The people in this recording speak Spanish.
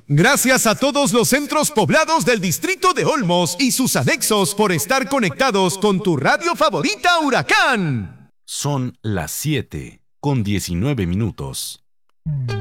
Gracias a todos los centros poblados del distrito de Olmos y sus anexos por estar conectados con tu radio favorita Huracán. Son las 7:19.